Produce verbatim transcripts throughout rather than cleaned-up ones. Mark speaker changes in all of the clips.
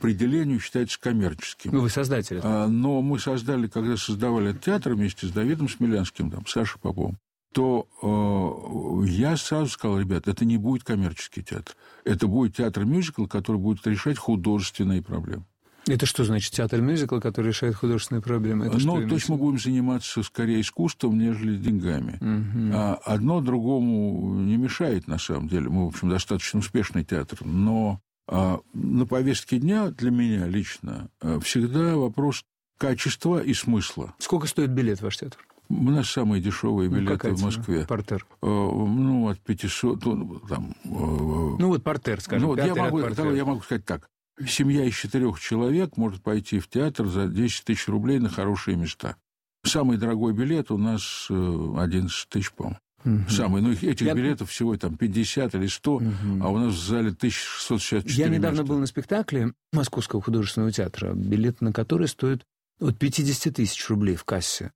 Speaker 1: определению считается коммерческим.
Speaker 2: Ну, вы создатели.
Speaker 1: А, но мы создали, когда создавали этот театр вместе с Давидом Смелянским, там, Сашей Поповым, то э, я сразу сказал: ребят, это не будет коммерческий театр. Это будет театр-мюзикл, который будет решать художественные проблемы.
Speaker 2: Это что значит театр-мюзикл, который решает художественные проблемы? Это
Speaker 1: ну, то есть мы будем заниматься скорее искусством, нежели деньгами. Угу. А одно другому не мешает, на самом деле. Мы, в общем, достаточно успешный театр. Но а, на повестке дня для меня лично всегда вопрос качества и смысла.
Speaker 2: Сколько стоит билет в ваш театр?
Speaker 1: У нас самые дешевые билеты ну, в Москве.
Speaker 2: Партер.
Speaker 1: Ну, от пятисот... Там,
Speaker 2: ну, вот партер, скажем.
Speaker 1: Ну, я могу, я могу сказать так. Семья из четырех человек может пойти в театр за десять тысяч рублей на хорошие места. Самый дорогой билет у нас одиннадцать тысяч, по-моему. Угу. Самый. Ну, этих я... билетов всего там пятьдесят или сто, угу. а у нас в зале тысяча шестьсот шестьдесят четыре
Speaker 2: Я недавно
Speaker 1: места.
Speaker 2: был на спектакле Московского художественного театра, билет на который стоит от пятьдесят тысяч рублей в кассе.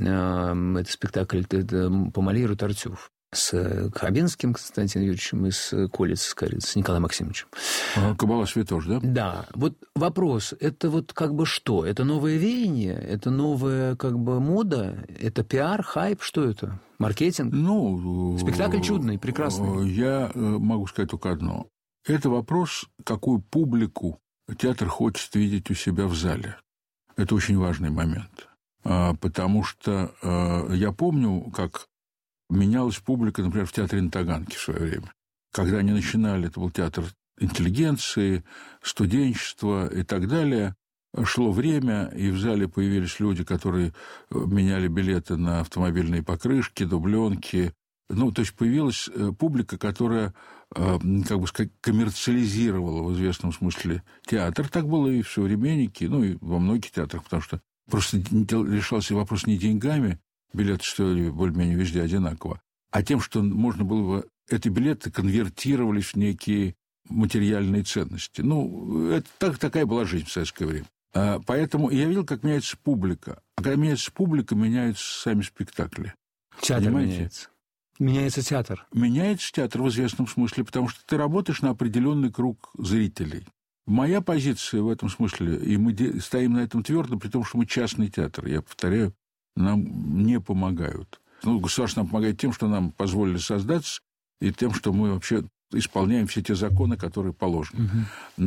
Speaker 2: Это спектакль это по Мольеру «Тартюф» с Хабенским Константином Юрьевичем и с Колец, с Николаем Максимовичем.
Speaker 1: А, Кабала Святош, да?
Speaker 2: Да. Вот вопрос, это вот как бы что? Это новое веяние? Это новая как бы мода? Это пиар, хайп? Что это? Маркетинг?
Speaker 1: Ну...
Speaker 2: Спектакль чудный, прекрасный.
Speaker 1: Я могу сказать только одно. Это вопрос, какую публику театр хочет видеть у себя в зале. Это очень важный момент. Потому что я помню, как менялась публика, например, в театре на Таганке в свое время. Когда они начинали, это был театр интеллигенции, студенчества и так далее. Шло время, и в зале появились люди, которые меняли билеты на автомобильные покрышки, дубленки. Ну, то есть появилась публика, которая, как бы сказать, коммерциализировала в известном смысле театр. Так было и в «Современнике», ну, и во многих театрах, потому что просто решался вопрос не деньгами, билеты стоили более-менее везде одинаково, а тем, что можно было бы... Эти билеты конвертировались в некие материальные ценности. Ну, это так, такая была жизнь в советское время. А, поэтому я видел, как меняется публика. А когда меняется публика, меняются сами спектакли.
Speaker 2: Театр
Speaker 1: Понимаете?
Speaker 2: меняется. Меняется театр.
Speaker 1: Меняется театр в известном смысле, потому что ты работаешь на определенный круг зрителей. Моя позиция в этом смысле, и мы стоим на этом твердо, при том, что мы частный театр, я повторяю, нам не помогают. Ну, государство нам помогает тем, что нам позволили создаться, и тем, что мы вообще исполняем все те законы, которые положены. Угу.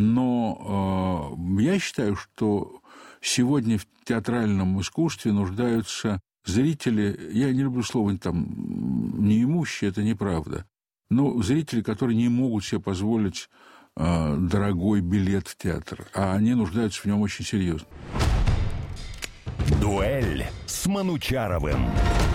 Speaker 1: Но э, я считаю, что сегодня в театральном искусстве нуждаются зрители, я не люблю слово там неимущие, это неправда, но зрители, которые не могут себе позволить э, дорогой билет в театр, а они нуждаются в нем очень серьезно.
Speaker 3: Дуэль с Манучаровым.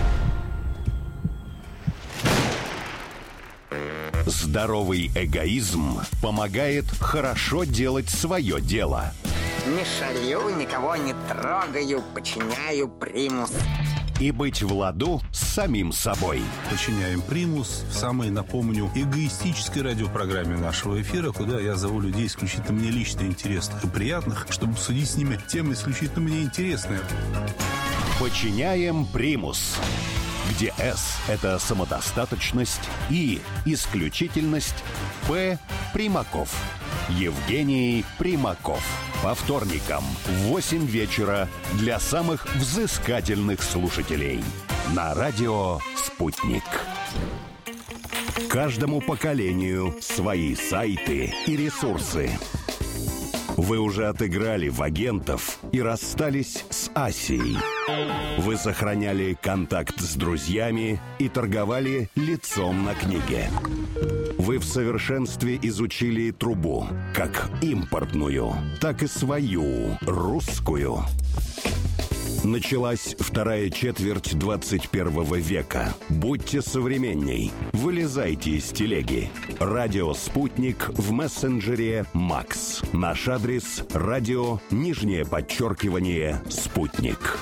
Speaker 3: Здоровый эгоизм помогает хорошо делать свое дело.
Speaker 4: Не шалю, никого не трогаю, подчиняю примус.
Speaker 3: И быть в ладу с самим собой.
Speaker 5: Подчиняем примус в самой, напомню, эгоистической радиопрограмме нашего эфира, куда я зову людей исключительно мне лично интересных и приятных, чтобы обсудить с ними темы исключительно мне интересные.
Speaker 3: Подчиняем примус, где S – это самодостаточность, И – исключительность, П – Примаков. Евгений Примаков. По вторникам в восемь вечера для самых взыскательных слушателей. На радио «Спутник». Каждому поколению свои сайты и ресурсы. Вы уже отыграли в агентов и расстались с Асией. Вы сохраняли контакт с друзьями и торговали лицом на книге. Вы в совершенстве изучили трубу, как импортную, так и свою, русскую. Началась вторая четверть двадцать первого века. Будьте современней. Вылезайте из телеги. Радио «Спутник» в мессенджере «Макс». Наш адрес – радио, нижнее подчеркивание, «Спутник».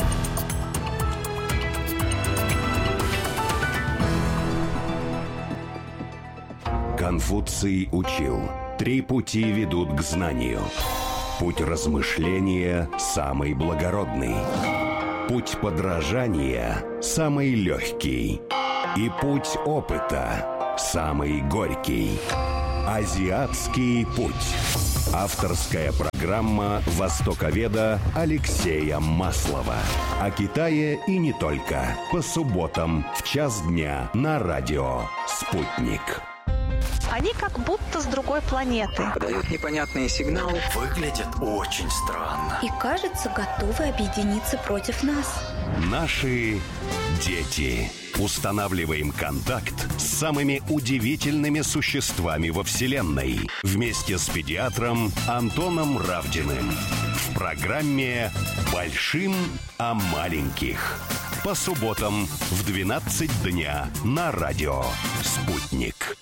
Speaker 3: Конфуций учил: три пути ведут к знанию. Путь размышления самый благородный, путь подражания самый легкий, и путь опыта самый горький. Азиатский путь. Авторская программа востоковеда Алексея Маслова. О Китае и не только. По субботам в час дня на радио «Спутник».
Speaker 6: Они как будто с другой планеты.
Speaker 4: Подают непонятные сигналы.
Speaker 7: Выглядят очень странно.
Speaker 8: И, кажется, готовы объединиться против нас.
Speaker 3: Наши дети. Устанавливаем контакт с самыми удивительными существами во Вселенной. Вместе с педиатром Антоном Равдиным. В программе «Большим о маленьких». По субботам в двенадцать дня на радио «Спутник».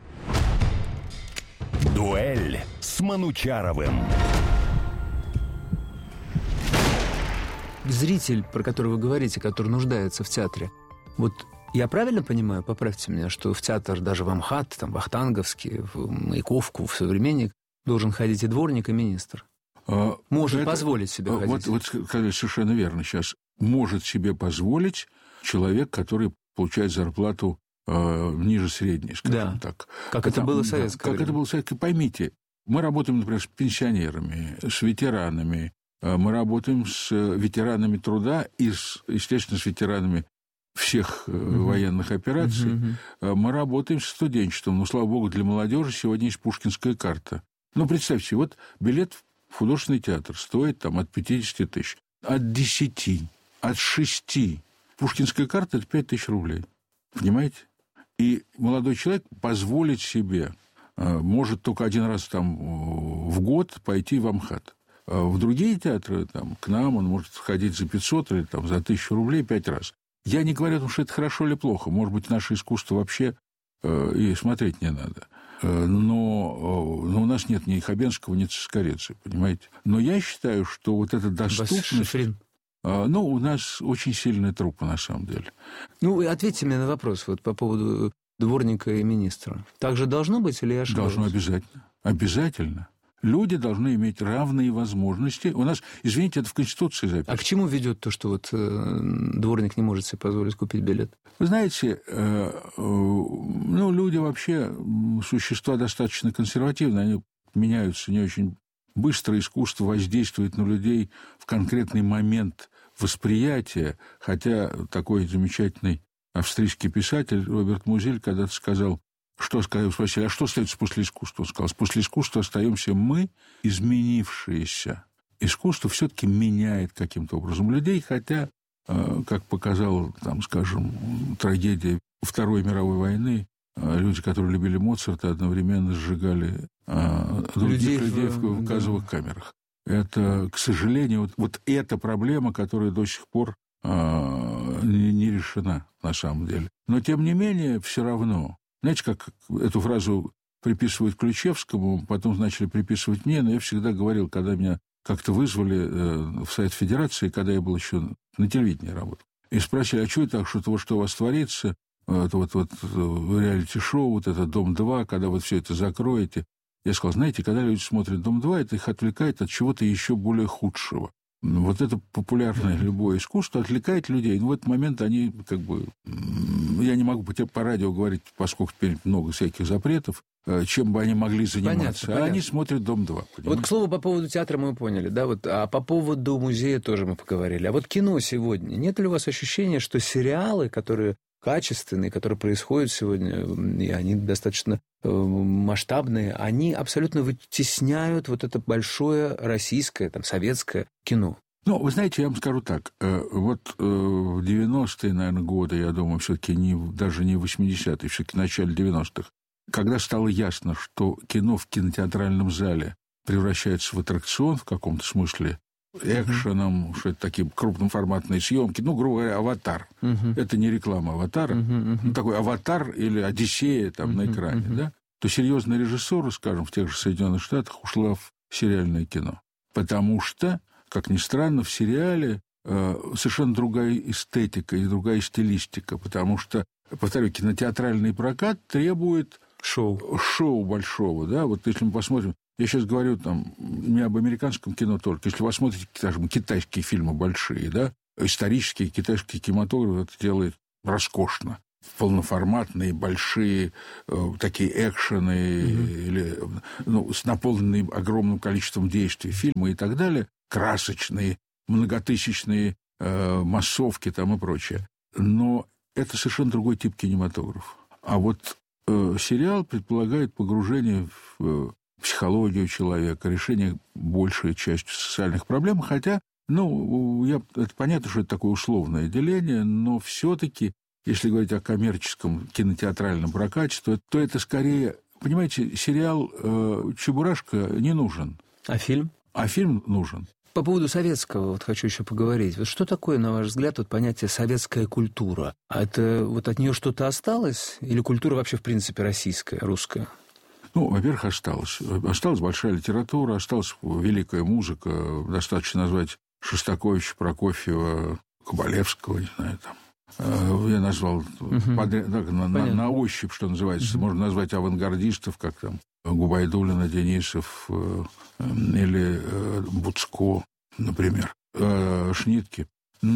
Speaker 3: Дуэль с Манучаровым.
Speaker 2: Зритель, про которого вы говорите, который нуждается в театре, вот я правильно понимаю, поправьте меня, что в театр даже в МХАТ, там, в Вахтанговский, в Маяковку, в Современник должен ходить и дворник, и министр? А, может это, позволить себе ходить?
Speaker 1: Вот, вот сказали совершенно верно сейчас. Может себе позволить человек, который получает зарплату э, ниже средней, скажем
Speaker 2: да.
Speaker 1: так.
Speaker 2: Как это, это было в советское
Speaker 1: да, Как это было в советское. Поймите, мы работаем, например, с пенсионерами, с ветеранами, мы работаем с ветеранами труда и, с, естественно, с ветеранами всех uh-huh. военных операций. Uh-huh. Мы работаем с студенчеством. Но, слава богу, для молодежи сегодня есть пушкинская карта. Ну, представьте, вот билет в художественный театр стоит там, от пятьдесят тысяч, от десяти, от шести. Пушкинская карта – это пять тысяч рублей. Понимаете? И молодой человек позволить себе, может только один раз там, в год пойти в МХАТ. В другие театры, там, к нам он может ходить за пятьсот или там, за тысячу рублей пять раз. Я не говорю о том, что это хорошо или плохо. Может быть, наше искусство вообще э, и смотреть не надо. Э, но, э, но у нас нет ни Хабенского, ни Цискоридзе, понимаете? Но я считаю, что вот эта доступность... Э, ну, у нас очень сильная труппа, на самом деле.
Speaker 2: Ну, ответьте мне на вопрос вот, по поводу дворника и министра. Так же должно быть или я ошибаюсь?
Speaker 1: Должно обязательно. Обязательно. Люди должны иметь равные возможности. У нас, извините, это в Конституции записано.
Speaker 2: А к чему ведет то, что вот э, дворник не может себе позволить купить билет?
Speaker 1: Вы знаете, э, э, ну, люди вообще существа достаточно консервативные, они меняются не очень быстро, искусство воздействует на людей в конкретный момент восприятия, хотя такой замечательный австрийский писатель Роберт Музель когда-то сказал, что сказал, спросили, а что остается после искусства? Он сказал, после искусства остаемся мы, изменившиеся. Искусство все-таки меняет каким-то образом людей, хотя, как показала, там, скажем, трагедия Второй мировой войны, люди, которые любили Моцарта, одновременно сжигали других людей, людей в, в газовых да. камерах. Это, к сожалению, вот, вот эта проблема, которая до сих пор а, не, не решена на самом деле. Но, тем не менее, все равно... Знаете, как эту фразу приписывают Ключевскому, потом начали приписывать мне, но я всегда говорил, когда меня как-то вызвали в Совет Федерации, когда я был еще на телевидении работал, и спросили, а что это так, что, что у вас творится, это вот, вот реалити-шоу, вот это «Дом-два», когда вот все это закроете. Я сказал, знаете, когда люди смотрят «Дом-два», это их отвлекает от чего-то еще более худшего. Вот это популярное любое искусство отвлекает людей. Но в этот момент они как бы... Я не могу по радио говорить, поскольку теперь много всяких запретов, чем бы они могли заниматься. Понятно, а понятно. Они смотрят «Дом-два».
Speaker 2: Вот, к слову, по поводу театра мы поняли, да, вот, а по поводу музея тоже мы поговорили. А вот кино сегодня. Нет ли у вас ощущения, что сериалы, которые качественные, которые происходят сегодня, и они достаточно масштабные, они абсолютно вытесняют вот это большое российское, там, советское кино?
Speaker 1: Ну, вы знаете, я вам скажу так. Вот в девяностые, наверное, годы, я думаю, все-таки не, даже не в восьмидесятые, все-таки в начале девяностых, когда стало ясно, что кино в кинотеатральном зале превращается в аттракцион в каком-то смысле, экшеном, uh-huh. что это такие крупноформатные съемки, ну, грубо говоря, «Аватар». Uh-huh. Это не реклама «Аватара», uh-huh, uh-huh. ну, такой «Аватар» или «Одиссея» там uh-huh, на экране, uh-huh. да, то серьезная режиссура, скажем, в тех же Соединенных Штатах ушла в сериальное кино. Потому что, как ни странно, в сериале э, совершенно другая эстетика и другая стилистика, потому что, повторю, кинотеатральный прокат требует шоу, шоу большого, да, вот если мы посмотрим, я сейчас говорю там не об американском кино только. Если вы смотрите, скажем, китайские фильмы большие, да, исторические китайские кинематографы это делает роскошно. полноформатные, большие, э, такие экшены, mm-hmm. или, ну, с наполненным огромным количеством действий, фильмы и так далее, красочные, многотысячные э, массовки там и прочее. Но это совершенно другой тип кинематографа. А вот э, сериал предполагает погружение в э, психологию человека, решение большей части социальных проблем, хотя, ну, я, это понятно, что это такое условное деление, но все-таки, если говорить о коммерческом кинотеатральном прокате, то, то это скорее, понимаете, сериал э, «Чебурашка» не нужен.
Speaker 2: А фильм?
Speaker 1: А фильм нужен.
Speaker 2: По поводу советского вот хочу еще поговорить. Вот что такое, на ваш взгляд, вот понятие «советская культура»? А это вот от нее что-то осталось? Или культура вообще, в принципе, российская, русская?
Speaker 1: Ну, во-первых, осталась. Осталась большая литература, осталась великая музыка. Достаточно назвать Шостаковича, Прокофьева, Кабалевского, не знаю, там. Я назвал угу. подряд, так, на, на, на ощупь, что называется. Угу. Можно назвать авангардистов, как там Губайдуллина, Денисов или Буцко, например, Шнитке.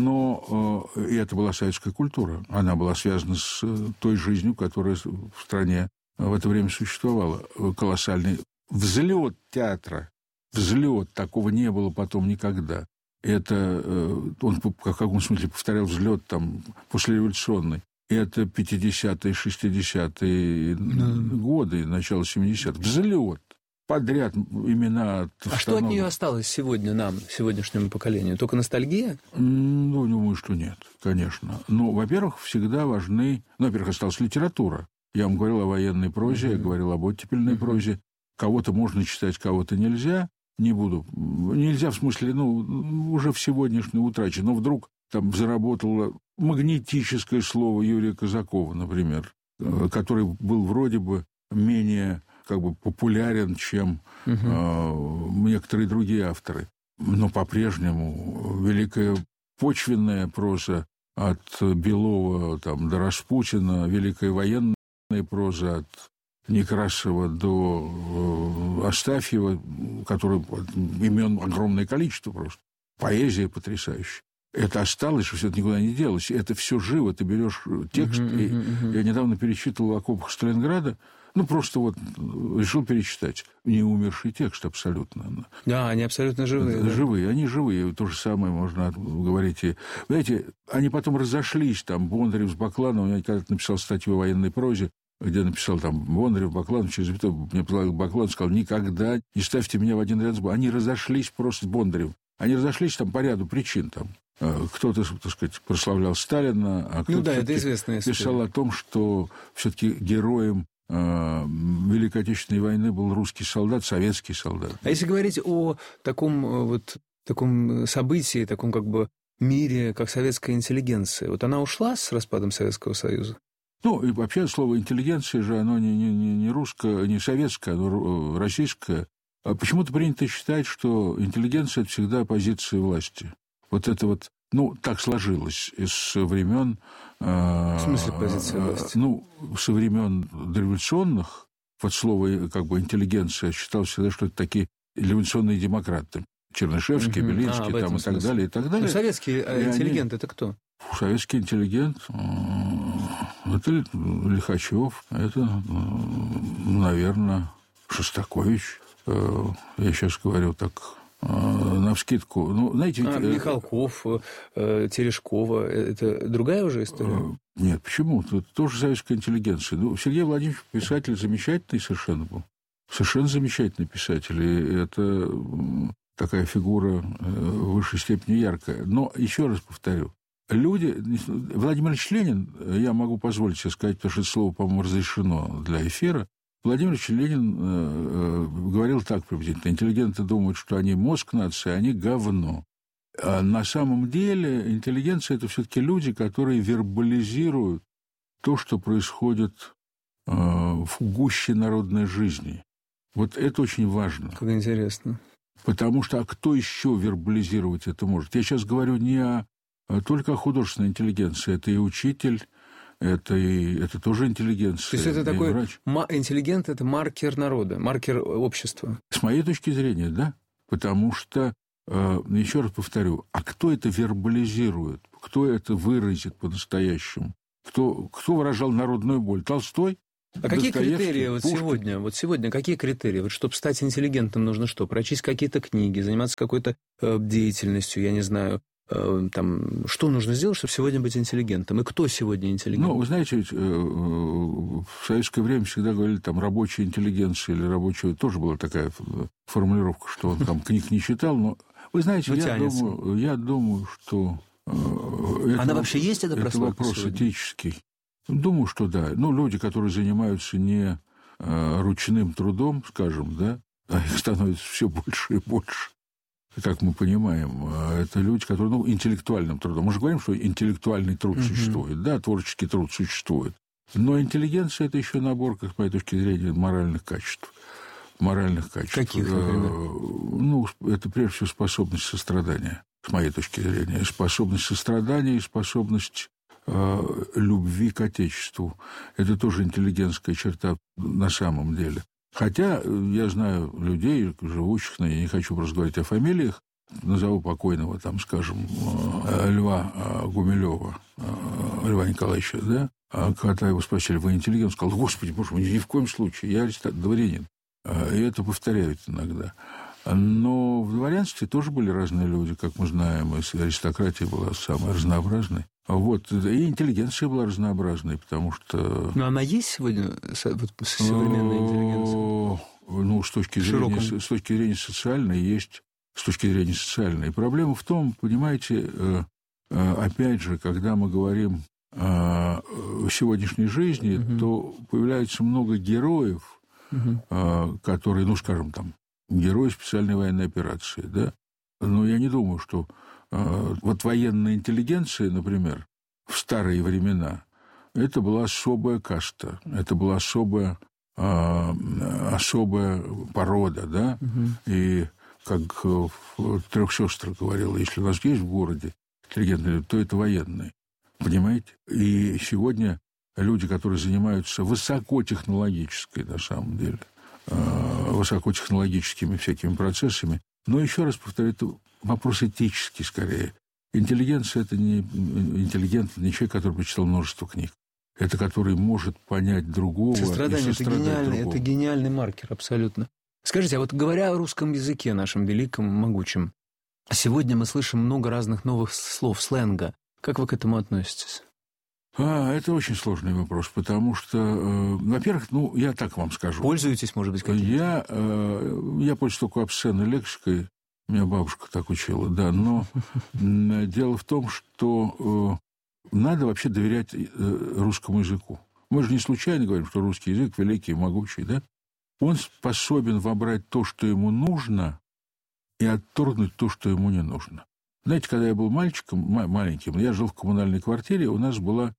Speaker 1: Но и это была советская культура. Она была связана с той жизнью, которая в стране в это время существовала. Колоссальный взлет театра. Взлет. Такого не было потом никогда. Это, он в каком смысле повторял взлет там послереволюционный. Это пятидесятые, шестидесятые mm. годы, начало семидесятых. Взлет. Подряд имена...
Speaker 2: А что от нее осталось сегодня нам, сегодняшнему поколению? Только ностальгия?
Speaker 1: Ну, думаю, что нет, конечно. Но, во-первых, всегда важны... Ну, во-первых, осталась литература. Я вам говорил о военной прозе, mm-hmm. я говорил об оттепельной mm-hmm. прозе. Кого-то можно читать, кого-то нельзя. Не буду. Нельзя в смысле, ну, уже в сегодняшнем утраче. Но вдруг там заработало магнетическое слово Юрия Казакова, например, который был вроде бы менее как бы популярен, чем угу. э, некоторые другие авторы. Но по-прежнему великая почвенная проза от Белова там, до Распутина, великая военная проза от Некрасова до э, Астафьева, который имен огромное количество просто. Поэзия потрясающая. Это осталось, что все это никуда не делось. Это все живо. Ты берешь текст. Uh-huh, и uh-huh, uh-huh. Я недавно перечитывал «Окопах Сталинграда». Ну, просто вот решил перечитать. Не умерший текст абсолютно.
Speaker 2: Да, они абсолютно живые. Да?
Speaker 1: Живые, они живые. То же самое можно говорить. И, знаете, они потом разошлись. Там Бондарев с Баклановым. Я когда-то написал статью о военной прозе, где написал там Бондарев, Бакланов, через запятую мне предлагал Бакланов, сказал, никогда не ставьте меня в один ряд с Бондаревым. Они разошлись просто с Бондаревым. Они разошлись там по ряду причин. Там. Кто-то, так сказать, прославлял Сталина, а кто-то
Speaker 2: ну, да, это известная история.
Speaker 1: Писал о том, что все-таки героем э, Великой Отечественной войны был русский солдат, советский солдат.
Speaker 2: А если говорить о таком, вот, таком событии, таком как бы мире, как советская интеллигенция, вот она ушла с распадом Советского Союза?
Speaker 1: Ну, и вообще слово «интеллигенция» же, оно не, не, не русское, не советское, оно российское. А почему-то принято считать, что интеллигенция – это всегда оппозиция власти. Вот это вот, ну, так сложилось из времен... Э,
Speaker 2: В смысле позиция власти?
Speaker 1: Ну, со времен дореволюционных, под слово как бы интеллигенция считалось всегда, что это такие революционные демократы. Чернышевский, угу. Белинский, а, там, и так далее, и так далее.
Speaker 2: Ну, советский и интеллигент они... – это кто?
Speaker 1: Советский интеллигент – это Лихачев, это, наверное, Шостакович. Я сейчас говорю так... навскидку. Ну, знаете,
Speaker 2: а, ведь... Михалков, Терешкова – это другая уже история?
Speaker 1: Нет, почему? Это тоже советская интеллигенция. Ну, Сергей Владимирович писатель замечательный совершенно был. Совершенно замечательный писатель. И это такая фигура в высшей степени яркая. Но, еще раз повторю, люди... Владимир Ильич Ленин, я могу позволить себе сказать, потому что это слово, по-моему, разрешено для эфира, Владимир Ильич Ленин э, говорил так приблизительно. Интеллигенты думают, что они мозг нации, а они говно. А на самом деле интеллигенция – это все-таки люди, которые вербализируют то, что происходит э, в гуще народной жизни. Вот это очень важно.
Speaker 2: Как интересно.
Speaker 1: Потому что а кто еще вербализировать это может? Я сейчас говорю не о, а только о художественной интеллигенции. Это и учитель, это, и, это тоже интеллигенция.
Speaker 2: То есть это такой
Speaker 1: врач.
Speaker 2: Интеллигент – это маркер народа, маркер общества?
Speaker 1: С моей точки зрения, да. Потому что, э, еще раз повторю, а кто это вербализирует? Кто это выразит по-настоящему? Кто, кто выражал народную боль? Толстой?
Speaker 2: А какие критерии вот сегодня? Вот сегодня какие критерии? Вот чтобы стать интеллигентом, нужно что? Прочесть какие-то книги, заниматься какой-то э, деятельностью, я не знаю, э, там, что нужно сделать, чтобы сегодня быть интеллигентом? И кто сегодня интеллигент?
Speaker 1: Ну, вы знаете, ведь, э, в советское время всегда говорили, там, рабочая интеллигенция или рабочая... Тоже была такая формулировка, что он там книг не читал, но... Вы знаете, я думаю, я думаю, что... Э,
Speaker 2: Она это, вообще есть, эта прослойка?
Speaker 1: Это вопрос
Speaker 2: сегодня?
Speaker 1: Этический. Думаю, что да. Ну, люди, которые занимаются не э, ручным трудом, скажем, да, а их становится все больше и больше, как мы понимаем, это люди, которые, ну, интеллектуальным трудом. Мы же говорим, что интеллектуальный труд uh-huh. существует, да, творческий труд существует. Но интеллигенция – это еще набор, как с моей точки зрения, моральных качеств. Моральных качеств.
Speaker 2: Каких, например?
Speaker 1: Ну, это прежде всего способность сострадания, с моей точки зрения. Способность сострадания и способность любви к Отечеству. Это тоже интеллигентская черта на самом деле. Хотя я знаю людей, живущих, я не хочу просто говорить о фамилиях, назову покойного, там, скажем, Льва Гумилева, Льва Николаевича, да, а когда его спросили, вы интеллигент, он сказал, господи, боже мой, ни в коем случае, я аристократ, дворянин. И это повторяют иногда. Но в дворянстве тоже были разные люди, как мы знаем, и аристократия была самой разнообразной. Вот, и интеллигенция была разнообразной, потому что...
Speaker 2: Но она есть сегодня, вот, современная интеллигенция?
Speaker 1: Ну, с точки зрения, с точки зрения социальной есть, с точки зрения социальной. Проблема в том, понимаете, опять же, когда мы говорим о сегодняшней жизни, угу. то появляется много героев, угу. которые, ну, скажем, там, герои специальной военной операции, да? Но я не думаю, что э, вот военная интеллигенция, например, в старые времена, это была особая каста, это была особая, э, особая порода, да? Угу. И как в «Трех сестрах» говорила, если у нас есть в городе интеллигентные, то это военные, понимаете? И сегодня люди, которые занимаются высокотехнологической, на самом деле, высокотехнологическими всякими процессами. Но, еще раз повторю, это вопрос этический скорее. Интеллигенция – это не интеллигент, не человек, который прочитал множество книг. Это который может понять другого.
Speaker 2: Сострадание – это гениальный, это гениальный маркер, абсолютно. Скажите, а вот говоря о русском языке, нашем великом, могучем, сегодня мы слышим много разных новых слов, сленга. Как вы к этому относитесь?
Speaker 1: А, это очень сложный вопрос, потому что, э, во-первых, ну, я так вам скажу.
Speaker 2: Пользуетесь, может быть, каким-то?
Speaker 1: Я, э, я пользуюсь только обсценной лексикой, меня бабушка так учила, да, но дело в том, что э, надо вообще доверять э, русскому языку. Мы же не случайно говорим, что русский язык великий и могучий, да? Он способен вобрать то, что ему нужно, и отторгнуть то, что ему не нужно. Знаете, когда я был мальчиком, маленьким, я жил в коммунальной квартире, у нас была,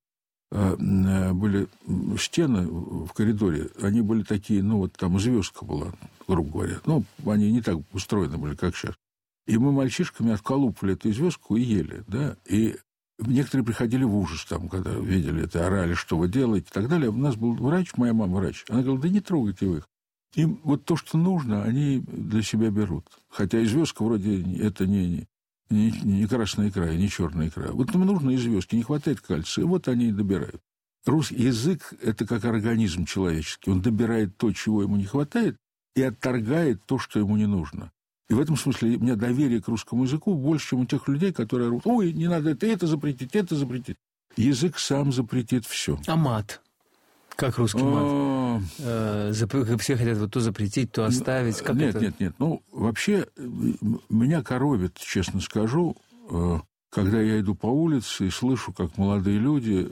Speaker 1: были стены в коридоре, они были такие, ну, вот там звездка была, грубо говоря. Ну, они не так устроены были, как сейчас. И мы мальчишками отколупывали эту звездку и ели, да, и некоторые приходили в ужас, там, когда видели это, орали, что вы делаете, и так далее. У нас был врач, моя мама врач, она говорила, да не трогайте вы их. Им вот то, что нужно, они для себя берут. Хотя и звездка вроде это не... Не, не красная икра, не черная икра. Вот им нужно и звездки, не хватает кальция, вот они и добирают. Русский язык – это как организм человеческий. Он добирает то, чего ему не хватает, и отторгает то, что ему не нужно. И в этом смысле у меня доверие к русскому языку больше, чем у тех людей, которые говорят, ой, не надо это, это запретить, это запретить. Язык сам запретит все.
Speaker 2: А мат? Как русский мат? Все хотят вот то запретить, то оставить. Как
Speaker 1: нет,
Speaker 2: это?
Speaker 1: нет, нет. Ну, вообще, меня коробит, честно скажу, когда я иду по улице и слышу, как молодые люди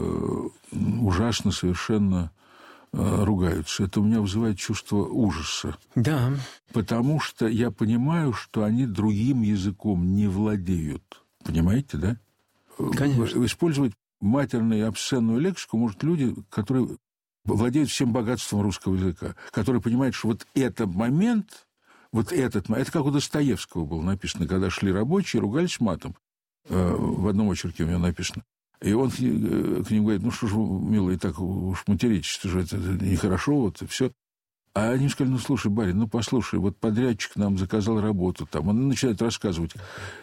Speaker 1: ужасно совершенно ругаются. Это у меня вызывает чувство ужаса.
Speaker 2: Да.
Speaker 1: Потому что я понимаю, что они другим языком не владеют. Понимаете, да?
Speaker 2: Конечно.
Speaker 1: Использовать матерную и обсценную лексику может люди, которые владеют всем богатством русского языка, которые понимают, что вот этот момент, вот этот момент, это как у Достоевского было написано, когда шли рабочие, ругались матом. В одном очерке у него написано. И он к ним говорит, ну что ж вы, милые, так уж материтесь, это же это нехорошо, вот и все. А они сказали, ну слушай, барин, ну послушай, вот подрядчик нам заказал работу, там, он начинает рассказывать.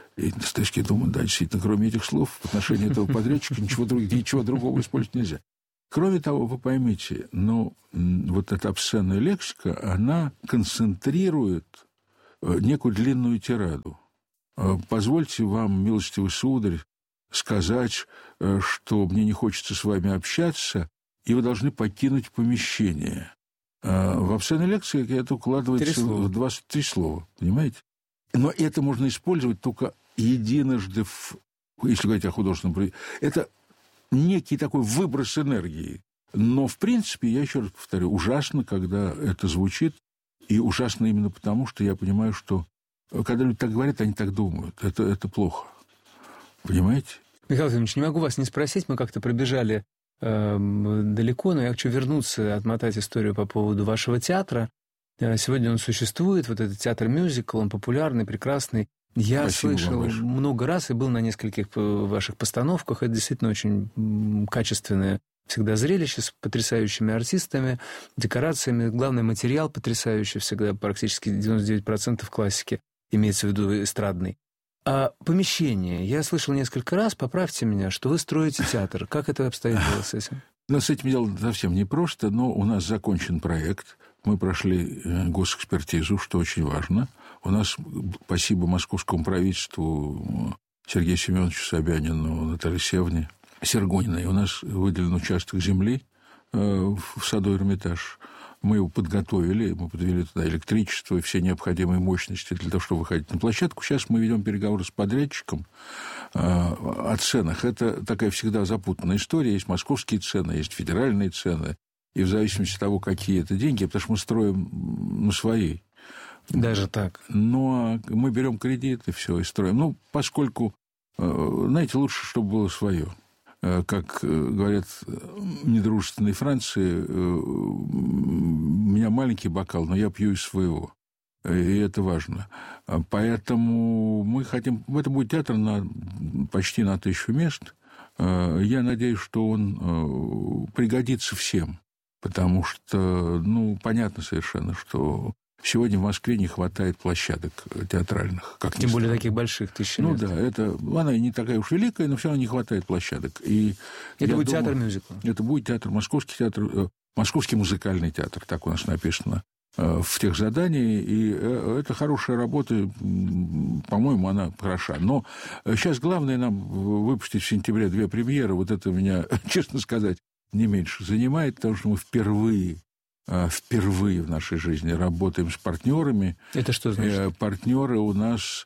Speaker 1: И Достоевский думает, да, действительно, кроме этих слов, в отношении этого подрядчика ничего, ничего другого использовать нельзя. Кроме того, вы поймите, ну, вот эта обсценная лексика, она концентрирует некую длинную тираду. Позвольте вам, милостивый сударь, сказать, что мне не хочется с вами общаться, и вы должны покинуть помещение. В обсценной лекции это укладывается в двадцать три слова, понимаете? Но это можно использовать только единожды, в, если говорить о художественном произведении. Это некий такой выброс энергии. Но, в принципе, я еще раз повторю, ужасно, когда это звучит, и ужасно именно потому, что я понимаю, что когда люди так говорят, они так думают. Это, это плохо. Понимаете?
Speaker 2: Михаил Ефимович, не могу вас не спросить, мы как-то пробежали э, далеко, но я хочу вернуться, отмотать историю по поводу вашего театра. Сегодня он существует, вот этот театр-мюзикл, он популярный, прекрасный. Я Спасибо слышал много раз и был на нескольких ваших постановках. Это действительно очень качественное всегда зрелище с потрясающими артистами, декорациями. Главный материал потрясающий, всегда практически девяносто девять процентов классики, имеется в виду эстрадный. А помещение. Я слышал несколько раз, поправьте меня, что вы строите театр. Как это обстоит дело с этим?
Speaker 1: Ну, с этим делом совсем непросто, но у нас закончен проект. Мы прошли госэкспертизу, что очень важно. У нас, спасибо московскому правительству, Сергею Семеновичу Собянину, Наталье Севне, Сергуниной, у нас выделен участок земли в саду Эрмитаж. Мы его подготовили, мы подвели туда электричество и все необходимые мощности для того, чтобы выходить на площадку. Сейчас мы ведем переговоры с подрядчиком о ценах. Это такая всегда запутанная история. Есть московские цены, есть федеральные цены. И в зависимости от того, какие это деньги, потому что мы строим на своей.
Speaker 2: Даже так?
Speaker 1: Ну, а мы берем кредит и все, и строим. Ну, поскольку, знаете, лучше, чтобы было свое. Как говорят в недружественной Франции, у меня маленький бокал, но я пью из своего. И это важно. Поэтому мы хотим... Это будет театр на, почти на тысячу мест. Я надеюсь, что он пригодится всем. Потому что, ну, понятно совершенно, что сегодня в Москве не хватает площадок театральных. Как
Speaker 2: Тем более таких больших, тысячи
Speaker 1: Ну
Speaker 2: мест.
Speaker 1: да, это, она и не такая уж великая, но все равно не хватает площадок. И
Speaker 2: это будет
Speaker 1: думаю,
Speaker 2: театр-мюзикл? Это
Speaker 1: будет театр, московский театр, московский музыкальный театр, так у нас написано в тех заданиях. И это хорошая работа, по-моему, она хороша. Но сейчас главное нам выпустить в сентябре две премьеры. Вот это меня, честно сказать, не меньше занимает, потому что мы впервые, впервые в нашей жизни работаем с партнерами.
Speaker 2: Это что значит?
Speaker 1: Партнеры у нас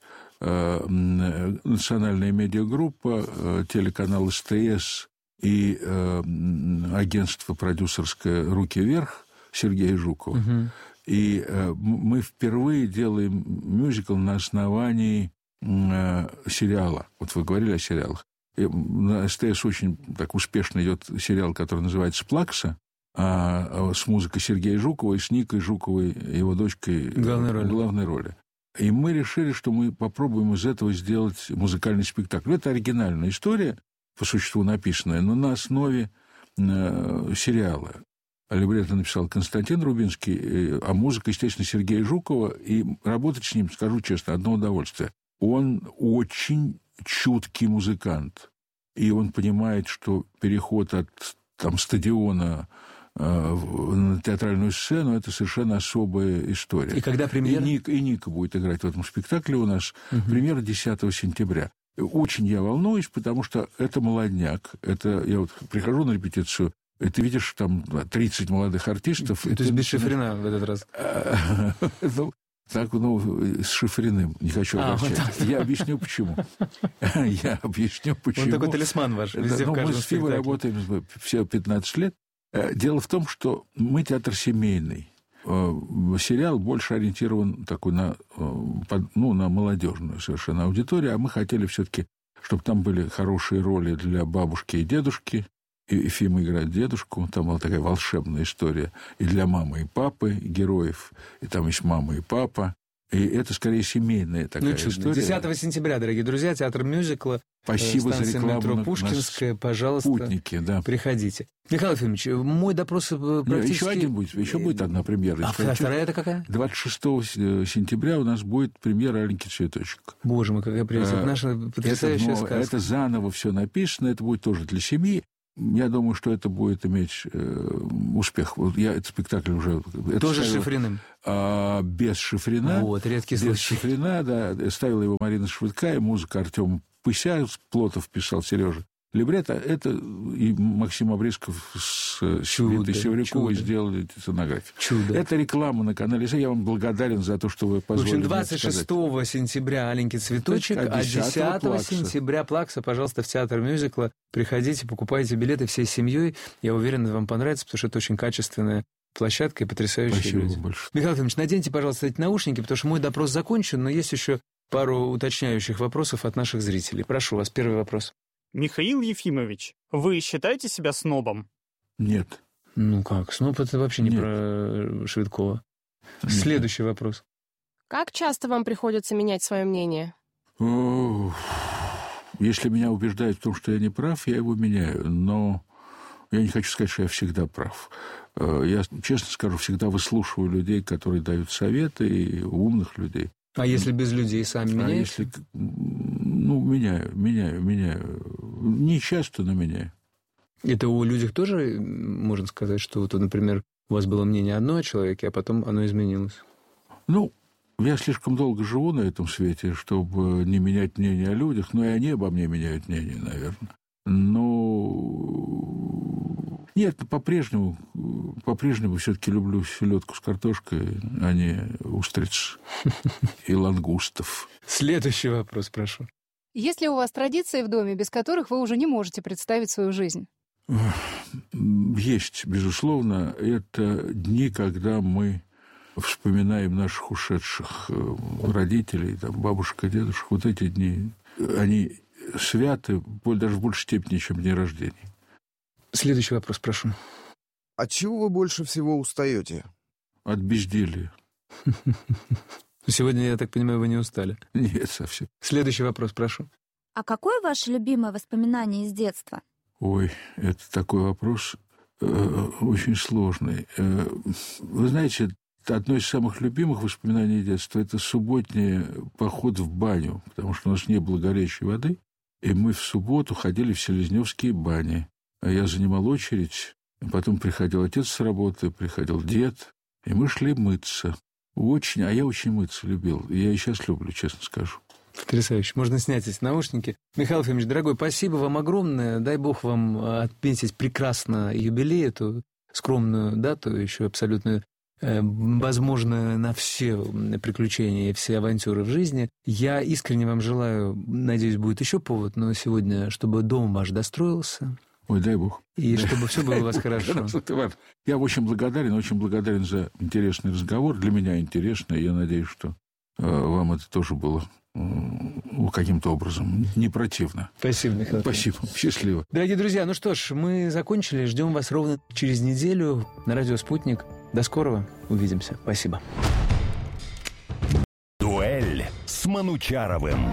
Speaker 1: национальная медиагруппа, телеканал СТС и агентство продюсерское «Руки вверх» Сергея Жукова. Угу. И мы впервые делаем мюзикл на основании сериала. Вот вы говорили о сериалах. На СТС очень так успешно идет сериал, который называется «Плакса», а с музыкой Сергея Жукова и с Никой Жуковой, его дочкой,
Speaker 2: главной роли.
Speaker 1: главной роли. И мы решили, что мы попробуем из этого сделать музыкальный спектакль. Это оригинальная история, по существу написанная, но на основе сериала. Либретто написал Константин Рубинский, а музыка, естественно, Сергея Жукова. И работать с ним, скажу честно, одно удовольствие. Он очень чуткий музыкант. И он понимает, что переход от там, стадиона э, на театральную сцену – это совершенно особая история.
Speaker 2: И когда премьера?
Speaker 1: И, Ник, и Ника будет играть в этом спектакле у нас. Угу. Премьера десятого сентября. Очень я волнуюсь, потому что это молодняк. Это, я вот прихожу на репетицию, и ты видишь там тридцать молодых артистов.
Speaker 2: То есть без Шифрина в этот раз?
Speaker 1: Так, ну, с Шифриным. Не хочу обобщать. А, вот я объясню, почему. Я объясню, почему.
Speaker 2: Он такой талисман ваш. Везде,
Speaker 1: ну,
Speaker 2: в
Speaker 1: мы с Фивой работаем все пятнадцать лет. Дело в том, что мы театр семейный. Сериал больше ориентирован такой на, ну, на молодежную совершенно аудиторию, а мы хотели все-таки, чтобы там были хорошие роли для бабушки и дедушки. И Ефим играет дедушку, там была такая волшебная история и для мамы и папы героев, и там есть мама и папа, И это, скорее, семейная такая
Speaker 2: ну, чудно.
Speaker 1: история.
Speaker 2: десятого сентября, дорогие друзья, театр мюзикла.
Speaker 1: Спасибо за рекламу
Speaker 2: метро
Speaker 1: на,
Speaker 2: Пушкинская,
Speaker 1: на
Speaker 2: пожалуйста,
Speaker 1: спутнике, да.
Speaker 2: приходите. Михаил Ефимович, мой допрос практически...
Speaker 1: Нет, еще один будет, еще будет одна премьера.
Speaker 2: А вторая это какая?
Speaker 1: двадцать шестого сентября у нас будет премьера «Аленький цветочек».
Speaker 2: Боже мой, какая прелесть. Это наша потрясающая
Speaker 1: это,
Speaker 2: сказка.
Speaker 1: Это заново все написано, это будет тоже для семьи. Я думаю, что это будет иметь э, успех. Вот я этот спектакль уже...
Speaker 2: Тоже с
Speaker 1: ставил,
Speaker 2: Шифриным?
Speaker 1: А, без Шифрина.
Speaker 2: Вот, редкий
Speaker 1: без
Speaker 2: случай.
Speaker 1: Шифрина, да. Ставила его Марина Швыдкая, музыка Артем Пыся, Плотов писал, Сережа. Либретто это и Максим Обрезков с Светой Севрюковой сделали сценографию.
Speaker 2: Чудо.
Speaker 1: Это реклама на канале. Я вам благодарен за то, что вы позволили.
Speaker 2: В общем, двадцать шестого сентября «Аленький цветочек», а десятого сентября «Плакса», пожалуйста, в театр мюзикла. Приходите, покупайте билеты всей семьей. Я уверен, вам понравится, потому что это очень качественная площадка и потрясающие
Speaker 1: Спасибо
Speaker 2: люди.
Speaker 1: большое.
Speaker 2: Михаил Ефимович, наденьте, пожалуйста, эти наушники, потому что мой допрос закончен, но есть еще пару уточняющих вопросов от наших зрителей. Прошу вас, первый вопрос.
Speaker 9: Михаил Ефимович, вы считаете себя снобом?
Speaker 1: Нет.
Speaker 2: Ну как, сноб это вообще не
Speaker 1: Нет.
Speaker 2: про Швыдкова.
Speaker 1: Нет.
Speaker 2: Следующий вопрос.
Speaker 10: Как часто вам приходится менять свое мнение?
Speaker 1: О, если меня убеждают в том, что я не прав, я его меняю. Но я не хочу сказать, что я всегда прав. Я, честно скажу, всегда выслушиваю людей, которые дают советы, и умных людей.
Speaker 2: А если без людей сами меняете?
Speaker 1: А если... Ну, меняю, меняю, меняю. Не часто, но меняю.
Speaker 2: Это у людей тоже можно сказать, что, вот, например, у вас было мнение одно о человеке, а потом оно изменилось?
Speaker 1: Ну, я слишком долго живу на этом свете, чтобы не менять мнение о людях, но и они обо мне меняют мнение, наверное. Но нет, по-прежнему, по-прежнему все-таки люблю селедку с картошкой, а не устриц и лангустов.
Speaker 2: Следующий вопрос, прошу.
Speaker 11: Есть ли у вас традиции в доме, без которых вы уже не можете представить свою жизнь?
Speaker 1: Есть, безусловно. Это дни, когда мы вспоминаем наших ушедших родителей, там, бабушек и дедушек. Вот эти дни, они святы, даже в большей степени, чем дни рождения.
Speaker 2: Следующий вопрос, прошу.
Speaker 12: От чего вы больше всего устаете?
Speaker 1: От безделья.
Speaker 2: Сегодня, я так понимаю, вы не устали?
Speaker 1: Нет, совсем.
Speaker 2: Следующий вопрос, прошу.
Speaker 8: А какое ваше любимое воспоминание из детства?
Speaker 1: Ой, это такой вопрос э, очень сложный. Э, вы знаете, одно из самых любимых воспоминаний детства – это субботний поход в баню, потому что у нас не было горячей воды, и мы в субботу ходили в селезневские бани. А я занимал очередь, потом приходил отец с работы, приходил дед, и мы шли мыться. Очень, а я очень мыться любил. И я и сейчас люблю, честно скажу.
Speaker 2: Потрясающе. Можно снять эти наушники. Михаил Ефимович, дорогой, спасибо вам огромное. Дай бог вам отметить прекрасно юбилей, эту скромную дату, еще абсолютно э, возможно на все приключения и все авантюры в жизни. Я искренне вам желаю, надеюсь, будет еще повод, но сегодня, чтобы дом ваш достроился.
Speaker 1: Ой, дай бог.
Speaker 2: И чтобы все было у вас хорошо.
Speaker 1: Я очень благодарен, очень благодарен за интересный разговор. Для меня интересно, и я надеюсь, что вам это тоже было каким-то образом не противно.
Speaker 2: Спасибо, Михаил.
Speaker 1: Спасибо. Счастливо.
Speaker 2: Дорогие друзья, ну что ж, мы закончили. Ждем вас ровно через неделю на радио «Спутник». До скорого. Увидимся. Спасибо.
Speaker 3: Дуэль с Манучаровым.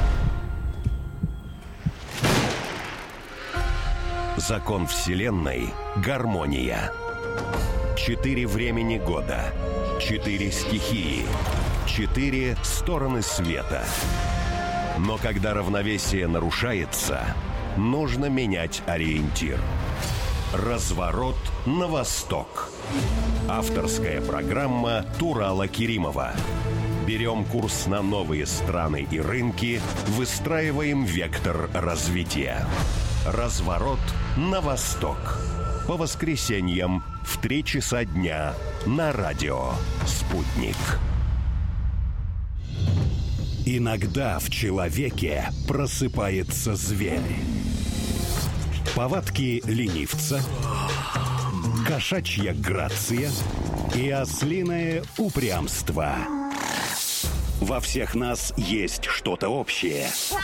Speaker 3: Закон Вселенной – гармония. Четыре времени года. Четыре стихии. Четыре стороны света. Но когда равновесие нарушается, нужно менять ориентир. Разворот на восток. Авторская программа Турала Керимова. Берем курс на новые страны и рынки, выстраиваем вектор развития. Разворот на восток. По воскресеньям в три часа дня на радио «Спутник». Иногда в человеке просыпается зверь. Повадки ленивца, кошачья грация и ослиное упрямство. Во всех нас есть что-то общее.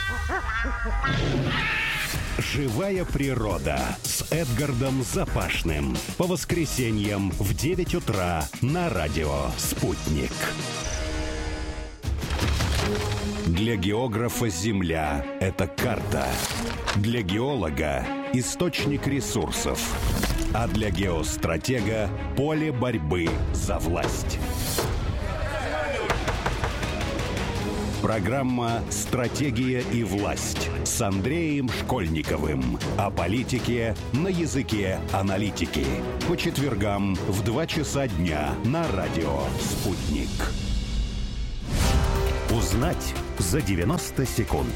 Speaker 3: «Живая природа» с Эдгардом Запашным. По воскресеньям в девять утра на радио «Спутник». Для географа Земля – это карта. Для геолога – источник ресурсов. А для геостратега – поле борьбы за власть. Программа «Стратегия и власть» с Андреем Школьниковым. О политике на языке аналитики. По четвергам в два часа дня на радио «Спутник».
Speaker 13: Узнать за девяносто секунд.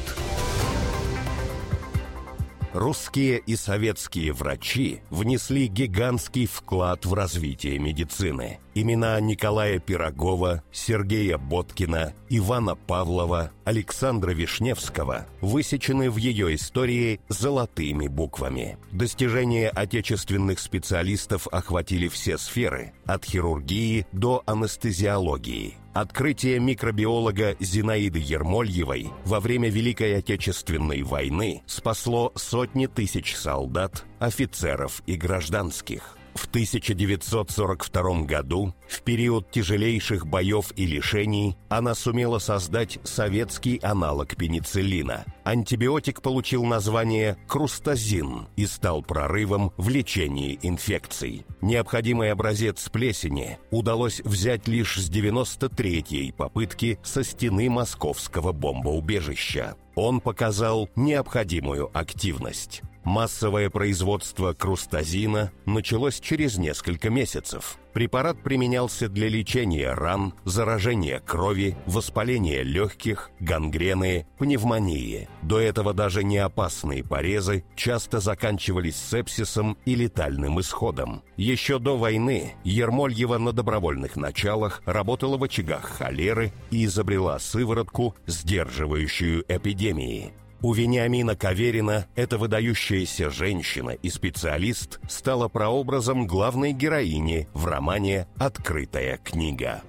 Speaker 13: Русские и советские врачи внесли гигантский вклад в развитие медицины. Имена Николая Пирогова, Сергея Боткина, Ивана Павлова, Александра Вишневского высечены в ее истории золотыми буквами. Достижения отечественных специалистов охватили все сферы, от хирургии до анестезиологии. Открытие микробиолога Зинаиды Ермольевой во время Великой Отечественной войны спасло сотни тысяч солдат, офицеров и гражданских. В тысяча девятьсот сорок втором году, в период тяжелейших боев и лишений, она сумела создать советский аналог пенициллина. Антибиотик получил название крустазин и стал прорывом в лечении инфекций. Необходимый образец плесени удалось взять лишь с девяносто третьей попытки со стены московского бомбоубежища. Он показал необходимую активность. Массовое производство крустазина началось через несколько месяцев. Препарат применялся для лечения ран, заражения крови, воспаления легких, гангрены, пневмонии. До этого даже неопасные порезы часто заканчивались сепсисом и летальным исходом. Еще до войны Ермольева на добровольных началах работала в очагах холеры и изобрела сыворотку, сдерживающую эпидемии. У Вениамина Каверина эта выдающаяся женщина и специалист стала прообразом главной героини в романе «Открытая книга».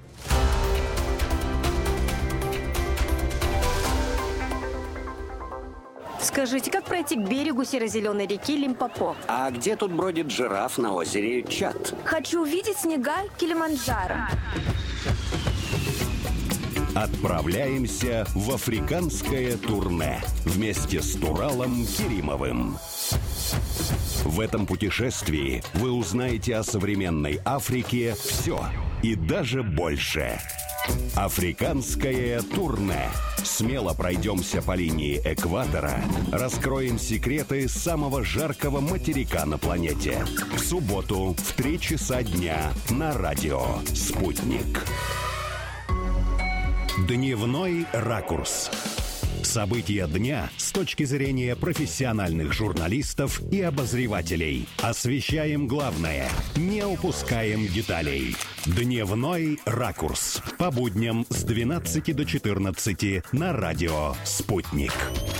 Speaker 14: Скажите, как пройти к берегу серо-зеленой реки Лимпопо?
Speaker 15: А где тут бродит жираф на озере Чад?
Speaker 16: Хочу увидеть снега Килиманджаро.
Speaker 3: Отправляемся в африканское турне вместе с Туралом Керимовым. В этом путешествии вы узнаете о современной Африке все и даже больше. Африканское турне. Смело пройдемся по линии экватора, раскроем секреты самого жаркого материка на планете. В субботу в три часа дня на радио «Спутник». Дневной ракурс. События дня с точки зрения профессиональных журналистов и обозревателей. Освещаем главное, не упускаем деталей. Дневной ракурс. По будням с двенадцати до четырнадцати на радио «Спутник».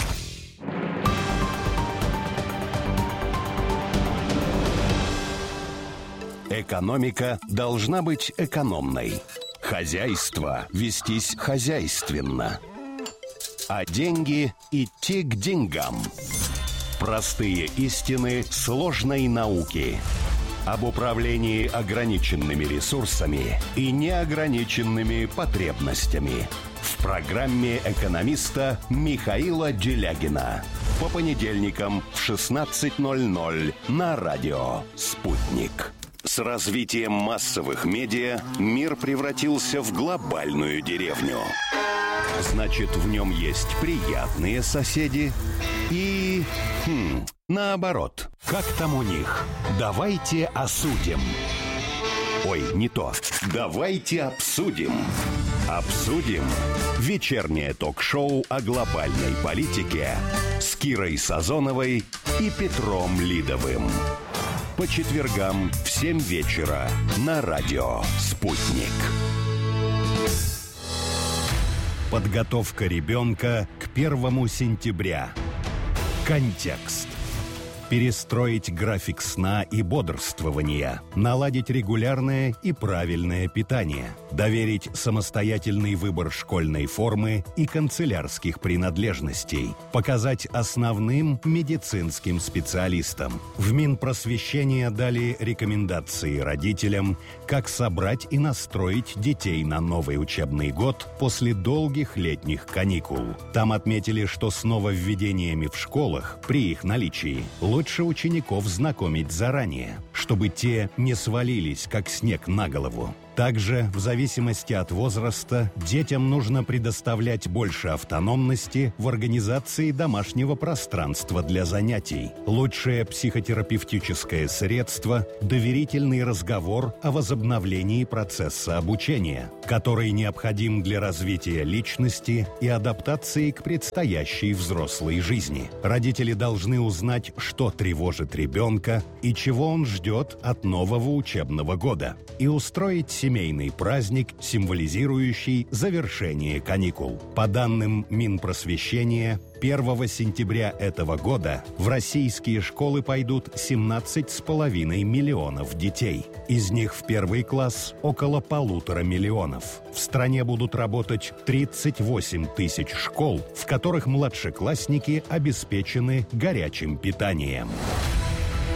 Speaker 3: Экономика должна быть экономной. Хозяйство вестись хозяйственно. А деньги идти к деньгам. Простые истины сложной науки. Об управлении ограниченными ресурсами и неограниченными потребностями. В программе экономиста Михаила Делягина. По понедельникам в шестнадцать ноль ноль на радио «Спутник». С развитием массовых медиа мир превратился в глобальную деревню. Значит, в нем есть приятные соседи и... Хм, наоборот. Как там у них? Давайте осудим. Ой, не то. Давайте обсудим. Обсудим. Вечернее ток-шоу о глобальной политике с Кирой Сазоновой и Петром Лидовым. По четвергам в семь вечера на радио «Спутник». Подготовка ребенка к первому сентября. Контекст.
Speaker 13: перестроить график сна и бодрствования, наладить регулярное и правильное питание, доверить самостоятельный выбор школьной формы и канцелярских принадлежностей, показать основным медицинским специалистам. В Минпросвещение дали рекомендации родителям, как собрать и настроить детей на новый учебный год после долгих летних каникул. Там отметили, что с нововведениями в школах, при их наличии, лучше учеников знакомить заранее, чтобы те не свалились, как снег на голову. Также, в зависимости от возраста, детям нужно предоставлять больше автономности в организации домашнего пространства для занятий. Лучшее психотерапевтическое средство – доверительный разговор о возобновлении процесса обучения, который необходим для развития личности и адаптации к предстоящей взрослой жизни. Родители должны узнать, что тревожит ребенка и чего он ждет от нового учебного года, и устроить семейный праздник, символизирующий завершение каникул. По данным Минпросвещения, первого сентября этого года в российские школы пойдут семнадцать с половиной миллионов детей. Из них в первый класс около полутора миллионов. В стране будут работать тридцать восемь тысяч школ, в которых младшеклассники обеспечены горячим питанием.